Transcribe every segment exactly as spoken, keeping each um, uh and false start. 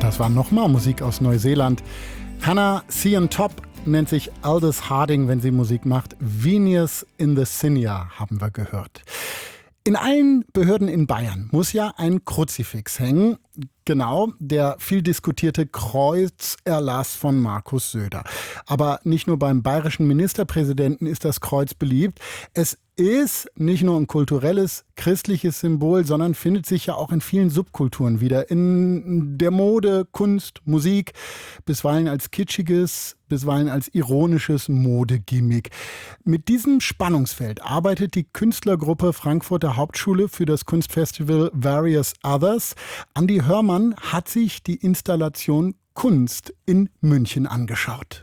Das war nochmal Musik aus Neuseeland. Hannah Cian Top nennt sich Aldous Harding, wenn sie Musik macht. Venus in the Cinia haben wir gehört. In allen Behörden in Bayern muss ja ein Kruzifix hängen. Genau, der viel diskutierte Kreuzerlass von Markus Söder. Aber nicht nur beim bayerischen Ministerpräsidenten ist das Kreuz beliebt. Es ist nicht nur ein kulturelles, christliches Symbol, sondern findet sich ja auch in vielen Subkulturen wieder. In der Mode, Kunst, Musik, bisweilen als kitschiges, bisweilen als ironisches Modegimmick. Mit diesem Spannungsfeld arbeitet die Künstlergruppe Frankfurter Hauptschule für das Kunstfestival Various Others. Andi Hörmann hat sich die Installation Kunst in München angeschaut.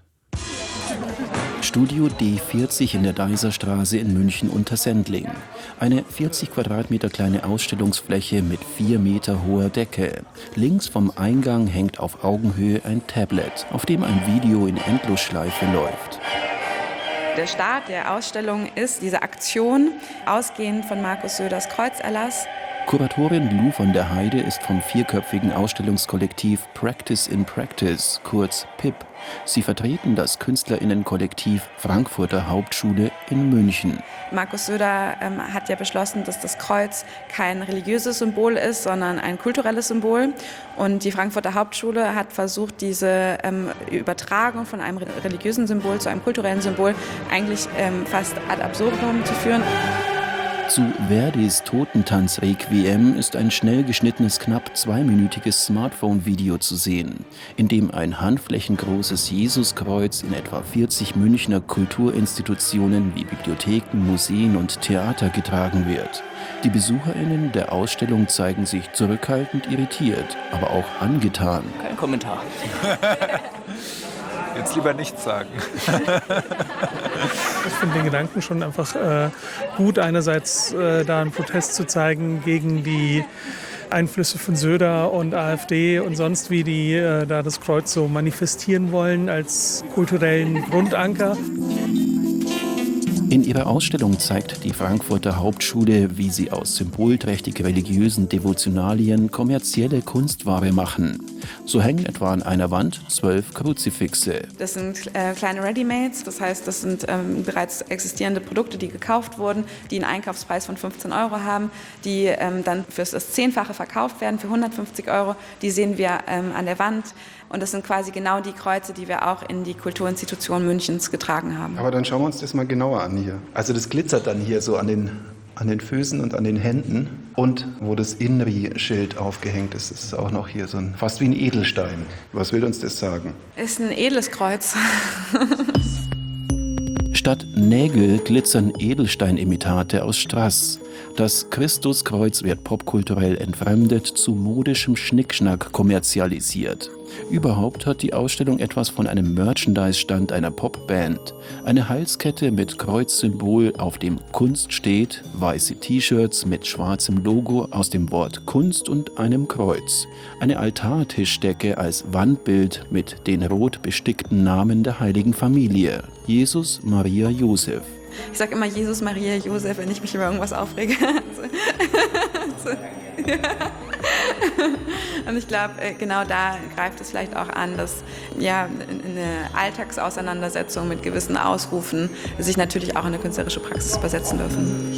Studio D vierzig in der Deiserstraße in München unter Sendling. Eine vierzig Quadratmeter kleine Ausstellungsfläche mit vier Meter hoher Decke. Links vom Eingang hängt auf Augenhöhe ein Tablet, auf dem ein Video in Endlosschleife läuft. Der Start der Ausstellung ist diese Aktion, ausgehend von Markus Söders Kreuzerlass. Kuratorin Lou von der Heide ist vom vierköpfigen Ausstellungskollektiv Practice in Practice, kurz P I P. Sie vertreten das KünstlerInnenkollektiv Frankfurter Hauptschule in München. Markus Söder ähm, hat ja beschlossen, dass das Kreuz kein religiöses Symbol ist, sondern ein kulturelles Symbol. Und die Frankfurter Hauptschule hat versucht, diese ähm, Übertragung von einem religiösen Symbol zu einem kulturellen Symbol eigentlich ähm, fast ad absurdum zu führen. Zu Verdis Totentanz-Requiem ist ein schnell geschnittenes, knapp zweiminütiges Smartphone-Video zu sehen, in dem ein handflächengroßes Jesuskreuz in etwa vierzig Münchner Kulturinstitutionen wie Bibliotheken, Museen und Theater getragen wird. Die BesucherInnen der Ausstellung zeigen sich zurückhaltend irritiert, aber auch angetan. Kein Kommentar. Jetzt lieber nichts sagen. Ich finde den Gedanken schon einfach äh, gut, einerseits äh, da einen Protest zu zeigen gegen die Einflüsse von Söder und AfD und sonst wie, die äh, da das Kreuz so manifestieren wollen als kulturellen Grundanker. In ihrer Ausstellung zeigt die Frankfurter Hauptschule, wie sie aus symbolträchtig religiösen Devotionalien kommerzielle Kunstware machen. So hängen etwa an einer Wand zwölf Kruzifixe. Das sind äh, kleine Readymates, das heißt, das sind ähm, bereits existierende Produkte, die gekauft wurden, die einen Einkaufspreis von fünfzehn Euro haben, die ähm, dann für das Zehnfache verkauft werden, für hundertfünfzig Euro. Die sehen wir ähm, an der Wand. Und das sind quasi genau die Kreuze, die wir auch in die Kulturinstitution Münchens getragen haben. Aber dann schauen wir uns das mal genauer an hier. Also das glitzert dann hier so an den, an den Füßen und an den Händen. Und wo das Inri-Schild aufgehängt ist, ist auch noch hier so ein, fast wie ein Edelstein. Was will uns das sagen? Ist ein edles Kreuz. Statt Nägel glitzern Edelsteinimitate aus Strass. Das Christuskreuz wird popkulturell entfremdet, zu modischem Schnickschnack kommerzialisiert. Überhaupt hat die Ausstellung etwas von einem Merchandise-Stand einer Popband. Eine Halskette mit Kreuzsymbol, auf dem Kunst steht, weiße T-Shirts mit schwarzem Logo aus dem Wort Kunst und einem Kreuz. Eine Altartischdecke als Wandbild mit den rot bestickten Namen der heiligen Familie: Jesus, Maria, Josef. Ich sage immer Jesus, Maria, Josef, wenn ich mich über irgendwas aufrege. Und ich glaube, genau da greift es vielleicht auch an, dass ja eine Alltagsauseinandersetzung mit gewissen Ausrufen sich natürlich auch in eine künstlerische Praxis übersetzen dürfen.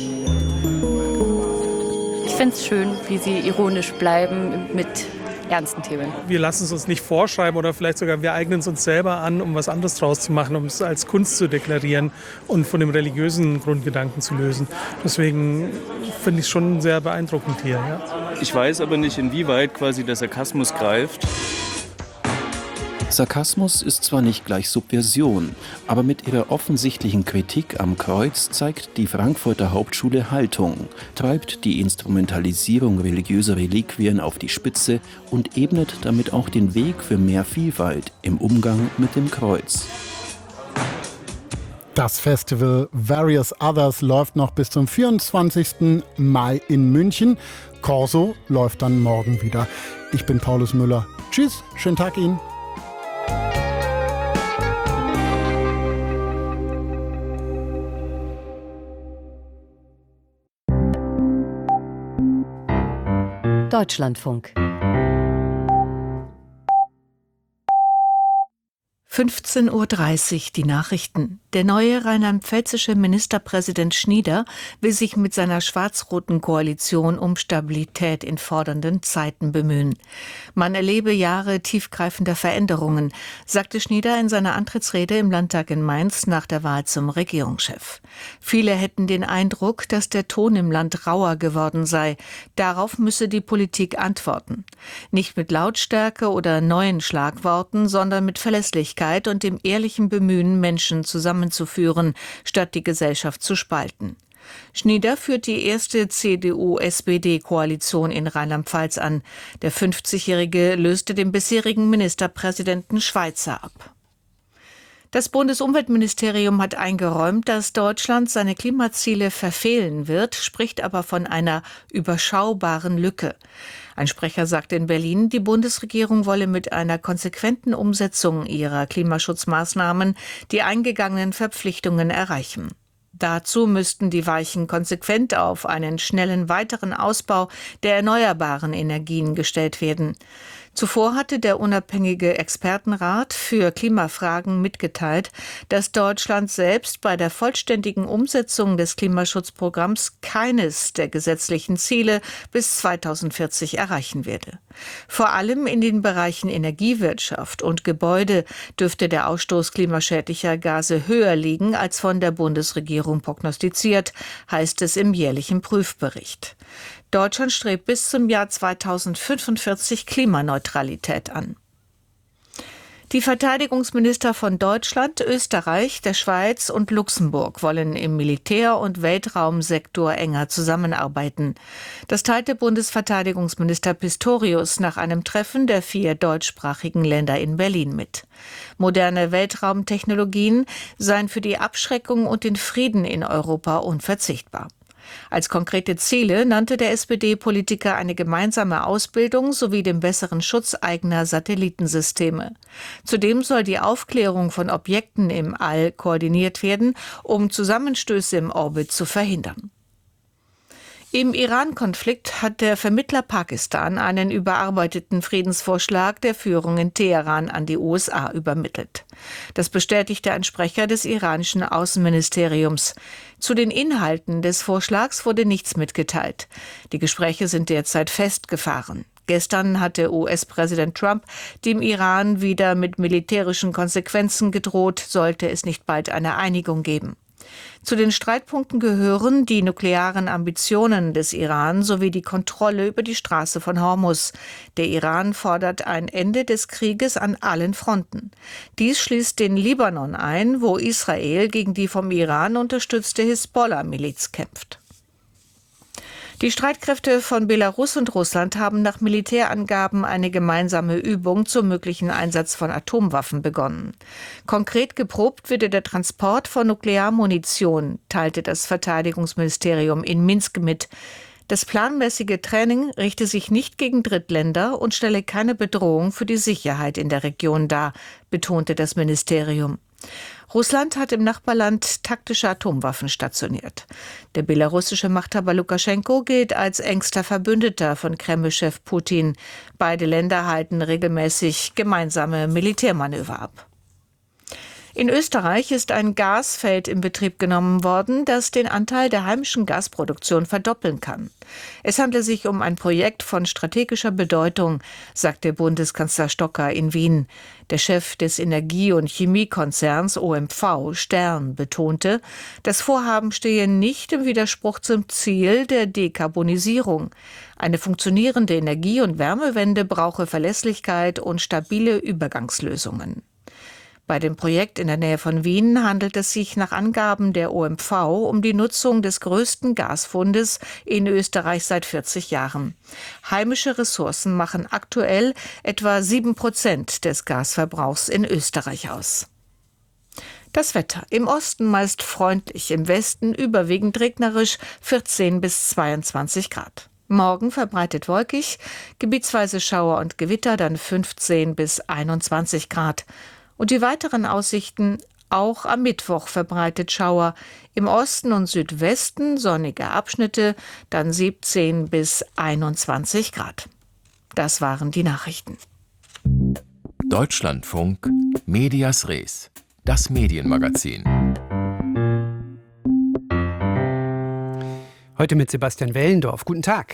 Ich finde es schön, wie sie ironisch bleiben mit ernsten Themen. Wir lassen es uns nicht vorschreiben oder vielleicht sogar wir eignen es uns selber an, um was anderes draus zu machen, um es als Kunst zu deklarieren und von dem religiösen Grundgedanken zu lösen. Deswegen finde ich es schon sehr beeindruckend hier. Ja. Ich weiß aber nicht, inwieweit quasi der Sarkasmus greift. Sarkasmus ist zwar nicht gleich Subversion, aber mit ihrer offensichtlichen Kritik am Kreuz zeigt die Frankfurter Hauptschule Haltung, treibt die Instrumentalisierung religiöser Reliquien auf die Spitze und ebnet damit auch den Weg für mehr Vielfalt im Umgang mit dem Kreuz. Das Festival Various Others läuft noch bis zum vierundzwanzigsten Mai in München. Corso läuft dann morgen wieder. Ich bin Paulus Müller. Tschüss, schönen Tag Ihnen. Deutschlandfunk. fünfzehn Uhr dreißig, die Nachrichten. Der neue rheinland-pfälzische Ministerpräsident Schnieder will sich mit seiner schwarz-roten Koalition um Stabilität in fordernden Zeiten bemühen. Man erlebe Jahre tiefgreifender Veränderungen, sagte Schnieder in seiner Antrittsrede im Landtag in Mainz nach der Wahl zum Regierungschef. Viele hätten den Eindruck, dass der Ton im Land rauer geworden sei. Darauf müsse die Politik antworten. Nicht mit Lautstärke oder neuen Schlagworten, sondern mit Verlässlichkeit und dem ehrlichen Bemühen, Menschen zusammenzuführen, statt die Gesellschaft zu spalten. Schnieder führt die erste C D U-S P D-Koalition in Rheinland-Pfalz an. Der fünfzigjährige löste den bisherigen Ministerpräsidenten Schweizer ab. Das Bundesumweltministerium hat eingeräumt, dass Deutschland seine Klimaziele verfehlen wird, spricht aber von einer überschaubaren Lücke. Ein Sprecher sagte in Berlin, die Bundesregierung wolle mit einer konsequenten Umsetzung ihrer Klimaschutzmaßnahmen die eingegangenen Verpflichtungen erreichen. Dazu müssten die Weichen konsequent auf einen schnellen weiteren Ausbau der erneuerbaren Energien gestellt werden. Zuvor hatte der unabhängige Expertenrat für Klimafragen mitgeteilt, dass Deutschland selbst bei der vollständigen Umsetzung des Klimaschutzprogramms keines der gesetzlichen Ziele bis zweitausendvierzig erreichen werde. Vor allem in den Bereichen Energiewirtschaft und Gebäude dürfte der Ausstoß klimaschädlicher Gase höher liegen als von der Bundesregierung prognostiziert, heißt es im jährlichen Prüfbericht. Deutschland strebt bis zum Jahr zweitausendfünfundvierzig Klimaneutralität an. Die Verteidigungsminister von Deutschland, Österreich, der Schweiz und Luxemburg wollen im Militär- und Weltraumsektor enger zusammenarbeiten. Das teilte Bundesverteidigungsminister Pistorius nach einem Treffen der vier deutschsprachigen Länder in Berlin mit. Moderne Weltraumtechnologien seien für die Abschreckung und den Frieden in Europa unverzichtbar. Als konkrete Ziele nannte der S P D-Politiker eine gemeinsame Ausbildung sowie den besseren Schutz eigener Satellitensysteme. Zudem soll die Aufklärung von Objekten im All koordiniert werden, um Zusammenstöße im Orbit zu verhindern. Im Iran-Konflikt hat der Vermittler Pakistan einen überarbeiteten Friedensvorschlag der Führung in Teheran an die U S A übermittelt. Das bestätigte ein Sprecher des iranischen Außenministeriums. Zu den Inhalten des Vorschlags wurde nichts mitgeteilt. Die Gespräche sind derzeit festgefahren. Gestern hatte U S-Präsident Trump dem Iran wieder mit militärischen Konsequenzen gedroht, sollte es nicht bald eine Einigung geben. Zu den Streitpunkten gehören die nuklearen Ambitionen des Iran sowie die Kontrolle über die Straße von Hormuz. Der Iran fordert ein Ende des Krieges an allen Fronten. Dies schließt den Libanon ein, wo Israel gegen die vom Iran unterstützte Hisbollah-Miliz kämpft. Die Streitkräfte von Belarus und Russland haben nach Militärangaben eine gemeinsame Übung zum möglichen Einsatz von Atomwaffen begonnen. Konkret geprobt wird der Transport von Nuklearmunition, teilte das Verteidigungsministerium in Minsk mit. Das planmäßige Training richte sich nicht gegen Drittländer und stelle keine Bedrohung für die Sicherheit in der Region dar, betonte das Ministerium. Russland hat im Nachbarland taktische Atomwaffen stationiert. Der belarussische Machthaber Lukaschenko gilt als engster Verbündeter von Kreml-Chef Putin. Beide Länder halten regelmäßig gemeinsame Militärmanöver ab. In Österreich ist ein Gasfeld in Betrieb genommen worden, das den Anteil der heimischen Gasproduktion verdoppeln kann. Es handelt sich um ein Projekt von strategischer Bedeutung, sagte Bundeskanzler Stocker in Wien. Der Chef des Energie- und Chemiekonzerns O M V, Stern, betonte, das Vorhaben stehe nicht im Widerspruch zum Ziel der Dekarbonisierung. Eine funktionierende Energie- und Wärmewende brauche Verlässlichkeit und stabile Übergangslösungen. Bei dem Projekt in der Nähe von Wien handelt es sich nach Angaben der O M V um die Nutzung des größten Gasfundes in Österreich seit vierzig Jahren. Heimische Ressourcen machen aktuell etwa sieben Prozent des Gasverbrauchs in Österreich aus. Das Wetter. Im Osten meist freundlich, im Westen überwiegend regnerisch, vierzehn bis zweiundzwanzig Grad. Morgen verbreitet wolkig, gebietsweise Schauer und Gewitter, dann fünfzehn bis einundzwanzig Grad. Und die weiteren Aussichten: auch am Mittwoch verbreitet Schauer, im Osten und Südwesten sonnige Abschnitte, dann siebzehn bis einundzwanzig Grad. Das waren die Nachrichten. Deutschlandfunk Medias Res, das Medienmagazin. Heute mit Sebastian Wellendorf. Guten Tag.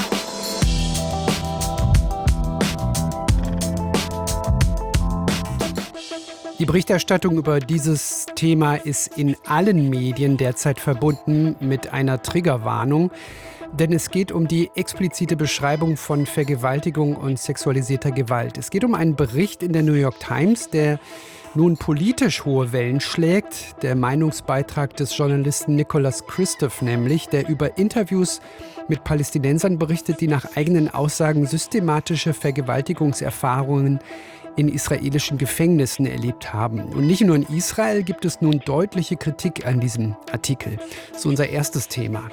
Die Berichterstattung über dieses Thema ist in allen Medien derzeit verbunden mit einer Triggerwarnung, denn es geht um die explizite Beschreibung von Vergewaltigung und sexualisierter Gewalt. Es geht um einen Bericht in der New York Times, der nun politisch hohe Wellen schlägt. Der Meinungsbeitrag des Journalisten Nicholas Kristof nämlich, der über Interviews mit Palästinensern berichtet, die nach eigenen Aussagen systematische Vergewaltigungserfahrungen in israelischen Gefängnissen erlebt haben. Und nicht nur in Israel gibt es nun deutliche Kritik an diesem Artikel. Das ist unser erstes Thema.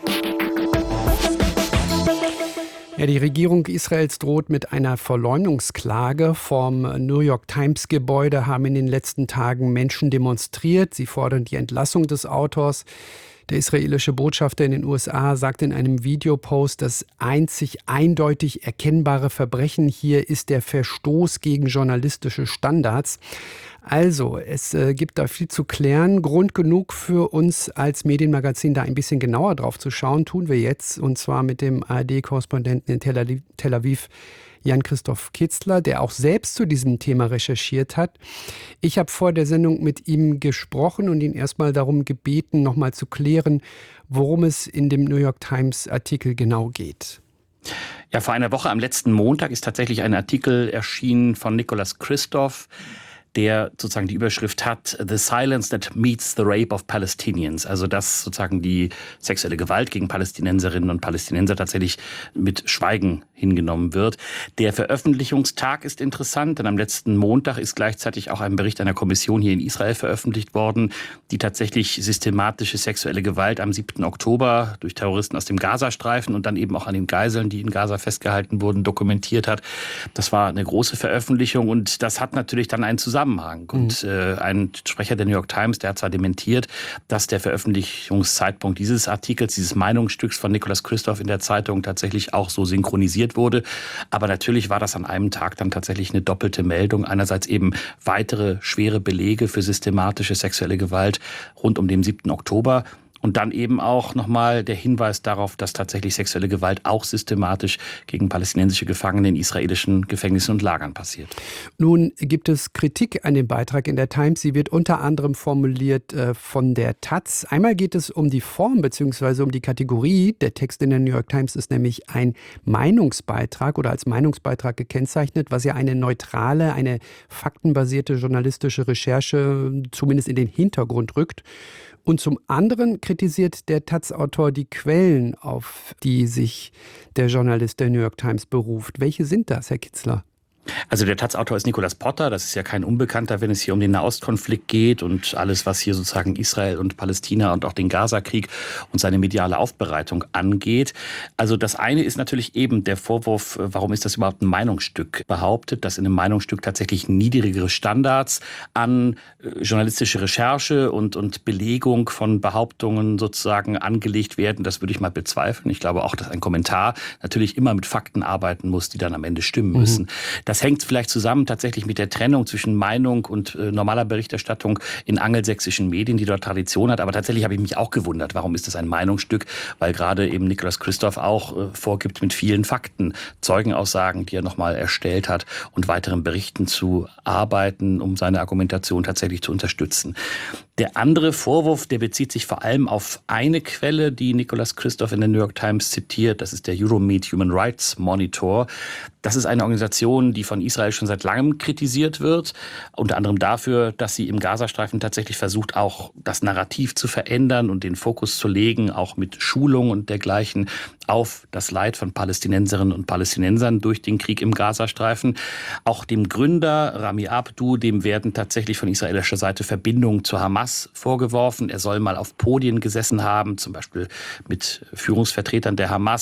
Ja, die Regierung Israels droht mit einer Verleumdungsklage. Vom New York Times Gebäude haben in den letzten Tagen Menschen demonstriert. Sie fordern die Entlassung des Autors. Der israelische Botschafter in den U S A sagt in einem Videopost, das einzig eindeutig erkennbare Verbrechen hier ist der Verstoß gegen journalistische Standards. Also, es äh, gibt da viel zu klären. Grund genug für uns als Medienmagazin, da ein bisschen genauer drauf zu schauen, tun wir jetzt. Und zwar mit dem A R D-Korrespondenten in Tel Aviv, Tel Aviv Jan-Christoph Kitzler, der auch selbst zu diesem Thema recherchiert hat. Ich habe vor der Sendung mit ihm gesprochen und ihn erstmal darum gebeten, nochmal zu klären, worum es in dem New York Times-Artikel genau geht. Ja, vor einer Woche am letzten Montag ist tatsächlich ein Artikel erschienen von Nicholas Kristof, der sozusagen die Überschrift hat, The Silence That Meets the Rape of Palestinians. Also dass sozusagen die sexuelle Gewalt gegen Palästinenserinnen und Palästinenser tatsächlich mit Schweigen hingenommen wird. Der Veröffentlichungstag ist interessant, denn am letzten Montag ist gleichzeitig auch ein Bericht einer Kommission hier in Israel veröffentlicht worden, die tatsächlich systematische sexuelle Gewalt am siebten Oktober durch Terroristen aus dem Gazastreifen und dann eben auch an den Geiseln, die in Gaza festgehalten wurden, dokumentiert hat. Das war eine große Veröffentlichung und das hat natürlich dann einen Zusammenhang. Und äh, ein Sprecher der New York Times, der hat zwar dementiert, dass der Veröffentlichungszeitpunkt dieses Artikels, dieses Meinungsstücks von Nicholas Kristof in der Zeitung tatsächlich auch so synchronisiert wurde. Aber natürlich war das an einem Tag dann tatsächlich eine doppelte Meldung. Einerseits eben weitere schwere Belege für systematische sexuelle Gewalt rund um den siebten Oktober. Und dann eben auch nochmal der Hinweis darauf, dass tatsächlich sexuelle Gewalt auch systematisch gegen palästinensische Gefangene in israelischen Gefängnissen und Lagern passiert. Nun gibt es Kritik an dem Beitrag in der Times. Sie wird unter anderem formuliert äh, von der Taz. Einmal geht es um die Form bzw. um die Kategorie. Der Text in der New York Times ist nämlich ein Meinungsbeitrag oder als Meinungsbeitrag gekennzeichnet, was ja eine neutrale, eine faktenbasierte journalistische Recherche zumindest in den Hintergrund rückt. Und zum anderen kritisiert der Taz-Autor die Quellen, auf die sich der Journalist der New York Times beruft. Welche sind das, Herr Kitzler? Also der Taz-Autor ist Nicholas Potter, das ist ja kein Unbekannter, wenn es hier um den Nahostkonflikt geht und alles, was hier sozusagen Israel und Palästina und auch den Gazakrieg und seine mediale Aufbereitung angeht. Also das eine ist natürlich eben der Vorwurf, warum ist das überhaupt ein Meinungsstück, behauptet, dass in einem Meinungsstück tatsächlich niedrigere Standards an journalistische Recherche und, und Belegung von Behauptungen sozusagen angelegt werden. Das würde ich mal bezweifeln. Ich glaube auch, dass ein Kommentar natürlich immer mit Fakten arbeiten muss, die dann am Ende stimmen müssen. Mhm. Das hängt vielleicht zusammen tatsächlich mit der Trennung zwischen Meinung und äh, normaler Berichterstattung in angelsächsischen Medien, die dort Tradition hat. Aber tatsächlich habe ich mich auch gewundert, warum ist das ein Meinungsstück? Weil gerade eben Nicholas Kristof auch äh, vorgibt, mit vielen Fakten, Zeugenaussagen, die er nochmal erstellt hat und weiteren Berichten zu arbeiten, um seine Argumentation tatsächlich zu unterstützen. Der andere Vorwurf, der bezieht sich vor allem auf eine Quelle, die Nicholas Kristof in der New York Times zitiert. Das ist der Euromed Human Rights Monitor. Das ist eine Organisation, die von Israel schon seit langem kritisiert wird. Unter anderem dafür, dass sie im Gazastreifen tatsächlich versucht, auch das Narrativ zu verändern und den Fokus zu legen, auch mit Schulung und dergleichen, auf das Leid von Palästinenserinnen und Palästinensern durch den Krieg im Gazastreifen. Auch dem Gründer Rami Abdu, dem werden tatsächlich von israelischer Seite Verbindungen zur Hamas vorgeworfen. Er soll mal auf Podien gesessen haben, zum Beispiel mit Führungsvertretern der Hamas.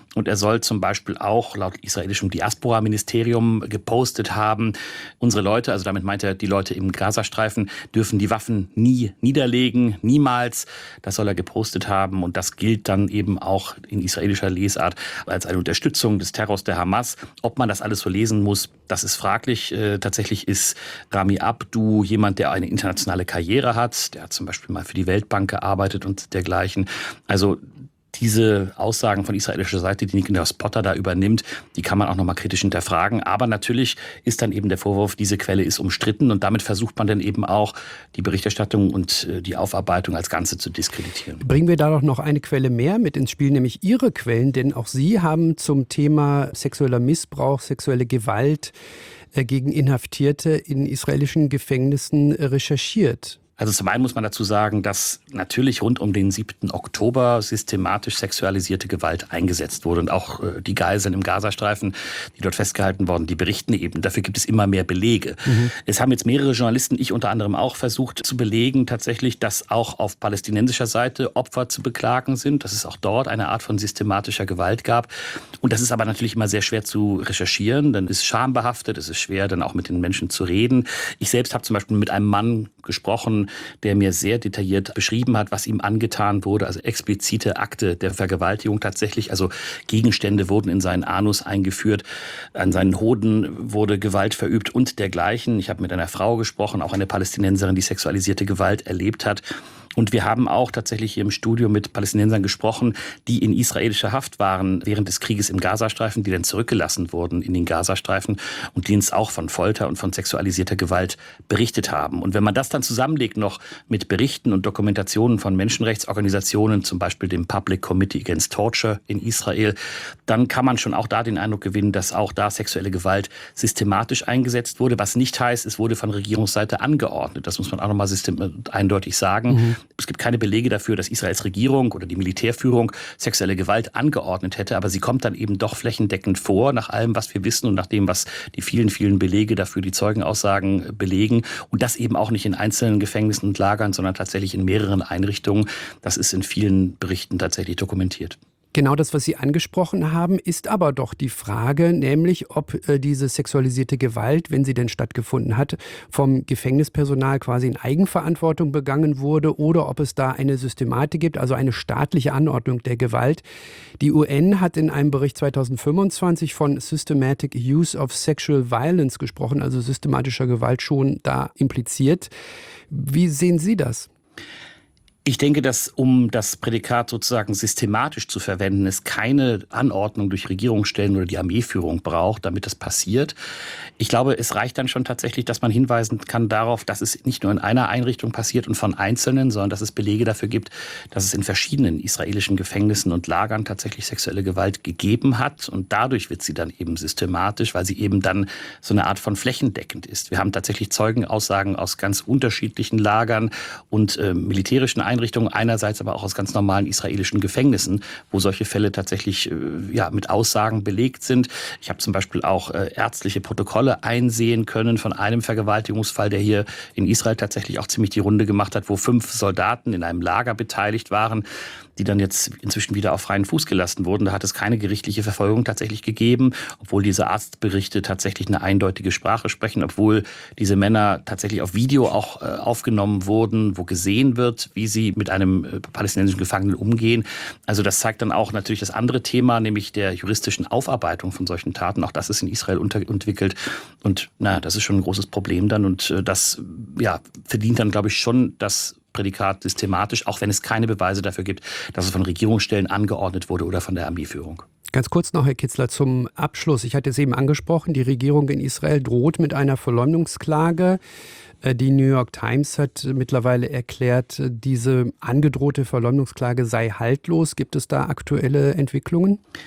Und er soll zum Beispiel auch laut israelischem Diaspora-Ministerium gepostet haben, unsere Leute, also damit meint er die Leute im Gazastreifen, dürfen die Waffen nie niederlegen, niemals. Das soll er gepostet haben und das gilt dann eben auch in israelischer Lesart als eine Unterstützung des Terrors der Hamas. Ob man das alles so lesen muss, das ist fraglich. Äh, tatsächlich ist Rami Abdu jemand, der eine internationale Karriere hat. Der hat zum Beispiel mal für die Weltbank gearbeitet und dergleichen. Also diese Aussagen von israelischer Seite, die Nikolaus Potter da übernimmt, die kann man auch nochmal kritisch hinterfragen. Aber natürlich ist dann eben der Vorwurf, diese Quelle ist umstritten und damit versucht man dann eben auch, die Berichterstattung und die Aufarbeitung als Ganze zu diskreditieren. Bringen wir da doch noch eine Quelle mehr mit ins Spiel, nämlich Ihre Quellen, denn auch Sie haben zum Thema sexueller Missbrauch, sexuelle Gewalt gegen Inhaftierte in israelischen Gefängnissen recherchiert. Also zum einen muss man dazu sagen, dass natürlich rund um den siebten Oktober systematisch sexualisierte Gewalt eingesetzt wurde. Und auch äh, die Geiseln im Gazastreifen, die dort festgehalten wurden, die berichten eben. Dafür gibt es immer mehr Belege. Mhm. Es haben jetzt mehrere Journalisten, ich unter anderem auch, versucht zu belegen tatsächlich, dass auch auf palästinensischer Seite Opfer zu beklagen sind, dass es auch dort eine Art von systematischer Gewalt gab. Und das ist aber natürlich immer sehr schwer zu recherchieren. Dann ist schambehaftet, es ist schwer, dann auch mit den Menschen zu reden. Ich selbst habe zum Beispiel mit einem Mann gesprochen, der mir sehr detailliert beschrieben hat, was ihm angetan wurde, also explizite Akte der Vergewaltigung tatsächlich, also Gegenstände wurden in seinen Anus eingeführt, an seinen Hoden wurde Gewalt verübt und dergleichen. Ich habe mit einer Frau gesprochen, auch eine Palästinenserin, die sexualisierte Gewalt erlebt hat. Und wir haben auch tatsächlich hier im Studio mit Palästinensern gesprochen, die in israelischer Haft waren während des Krieges im Gazastreifen, die dann zurückgelassen wurden in den Gazastreifen und die uns auch von Folter und von sexualisierter Gewalt berichtet haben. Und wenn man das dann zusammenlegt noch mit Berichten und Dokumentationen von Menschenrechtsorganisationen, zum Beispiel dem Public Committee Against Torture in Israel, dann kann man schon auch da den Eindruck gewinnen, dass auch da sexuelle Gewalt systematisch eingesetzt wurde. Was nicht heißt, es wurde von Regierungsseite angeordnet. Das muss man auch nochmal eindeutig sagen. Mhm. Es gibt keine Belege dafür, dass Israels Regierung oder die Militärführung sexuelle Gewalt angeordnet hätte, aber sie kommt dann eben doch flächendeckend vor, nach allem, was wir wissen und nach dem, was die vielen, vielen Belege dafür, die Zeugenaussagen belegen. Und das eben auch nicht in einzelnen Gefängnissen und Lagern, sondern tatsächlich in mehreren Einrichtungen. Das ist in vielen Berichten tatsächlich dokumentiert. Genau das, was Sie angesprochen haben, ist aber doch die Frage, nämlich ob äh, diese sexualisierte Gewalt, wenn sie denn stattgefunden hat, vom Gefängnispersonal quasi in Eigenverantwortung begangen wurde oder ob es da eine Systematik gibt, also eine staatliche Anordnung der Gewalt. Die U N hat in einem Bericht zweitausendfünfundzwanzig von Systematic Use of Sexual Violence gesprochen, also systematischer Gewalt schon da impliziert. Wie sehen Sie das? Ich denke, dass um das Prädikat sozusagen systematisch zu verwenden, es keine Anordnung durch Regierungsstellen oder die Armeeführung braucht, damit das passiert. Ich glaube, es reicht dann schon tatsächlich, dass man hinweisen kann darauf, dass es nicht nur in einer Einrichtung passiert und von Einzelnen, sondern dass es Belege dafür gibt, dass es in verschiedenen israelischen Gefängnissen und Lagern tatsächlich sexuelle Gewalt gegeben hat. Und dadurch wird sie dann eben systematisch, weil sie eben dann so eine Art von flächendeckend ist. Wir haben tatsächlich Zeugenaussagen aus ganz unterschiedlichen Lagern und äh, militärischen Einrichtungen, einerseits aber auch aus ganz normalen israelischen Gefängnissen, wo solche Fälle tatsächlich äh, ja, mit Aussagen belegt sind. Ich habe zum Beispiel auch äh, ärztliche Protokolle einsehen können von einem Vergewaltigungsfall, der hier in Israel tatsächlich auch ziemlich die Runde gemacht hat, wo fünf Soldaten in einem Lager beteiligt waren, die dann jetzt inzwischen wieder auf freien Fuß gelassen wurden. Da hat es keine gerichtliche Verfolgung tatsächlich gegeben, obwohl diese Arztberichte tatsächlich eine eindeutige Sprache sprechen, obwohl diese Männer tatsächlich auf Video auch äh, aufgenommen wurden, wo gesehen wird, wie sie mit einem äh, palästinensischen Gefangenen umgehen. Also das zeigt dann auch natürlich das andere Thema, nämlich der juristischen Aufarbeitung von solchen Taten. Auch das ist in Israel unterentwickelt. Und na, das ist schon ein großes Problem dann. Und äh, das ja, verdient dann, glaube ich, schon das Prädikat systematisch, auch wenn es keine Beweise dafür gibt, dass es von Regierungsstellen angeordnet wurde oder von der Armeeführung. Ganz kurz noch, Herr Kitzler, zum Abschluss. Ich hatte es eben angesprochen, die Regierung in Israel droht mit einer Verleumdungsklage. Die New York Times hat mittlerweile erklärt, diese angedrohte Verleumdungsklage sei haltlos. Gibt es da aktuelle Entwicklungen?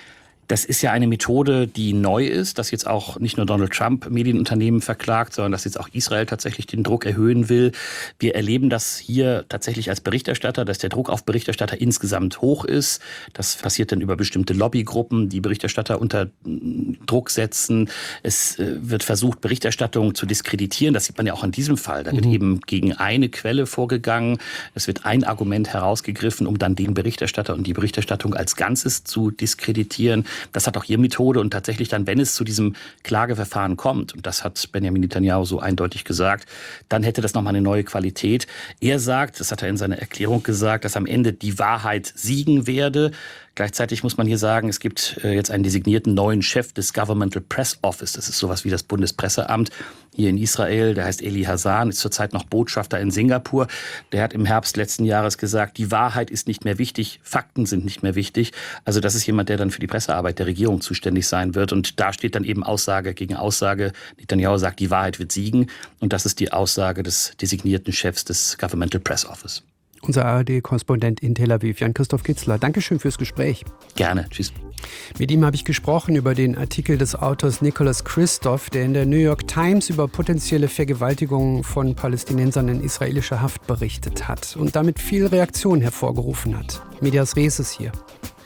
Das ist ja eine Methode, die neu ist, dass jetzt auch nicht nur Donald Trump Medienunternehmen verklagt, sondern dass jetzt auch Israel tatsächlich den Druck erhöhen will. Wir erleben das hier tatsächlich als Berichterstatter, dass der Druck auf Berichterstatter insgesamt hoch ist. Das passiert dann über bestimmte Lobbygruppen, die Berichterstatter unter Druck setzen. Es wird versucht, Berichterstattung zu diskreditieren. Das sieht man ja auch in diesem Fall. Da wird mhm. eben gegen eine Quelle vorgegangen. Es wird ein Argument herausgegriffen, um dann den Berichterstatter und die Berichterstattung als Ganzes zu diskreditieren. Das hat auch hier Methode und tatsächlich dann, wenn es zu diesem Klageverfahren kommt, und das hat Benjamin Netanyahu so eindeutig gesagt, dann hätte das nochmal eine neue Qualität. Er sagt, das hat er in seiner Erklärung gesagt, dass am Ende die Wahrheit siegen werde. Gleichzeitig muss man hier sagen, es gibt jetzt einen designierten neuen Chef des Governmental Press Office. Das ist sowas wie das Bundespresseamt hier in Israel. Der heißt Eli Hasan, ist zurzeit noch Botschafter in Singapur. Der hat im Herbst letzten Jahres gesagt, die Wahrheit ist nicht mehr wichtig, Fakten sind nicht mehr wichtig. Also das ist jemand, der dann für die Pressearbeit der Regierung zuständig sein wird. Und da steht dann eben Aussage gegen Aussage. Netanyahu sagt, die Wahrheit wird siegen. Und das ist die Aussage des designierten Chefs des Governmental Press Office. Unser A R D-Korrespondent in Tel Aviv, Jan-Christoph Kitzler. Dankeschön fürs Gespräch. Gerne. Tschüss. Mit ihm habe ich gesprochen über den Artikel des Autors Nicholas Kristof, der in der New York Times über potenzielle Vergewaltigungen von Palästinensern in israelischer Haft berichtet hat und damit viel Reaktion hervorgerufen hat. Medias Res ist hier.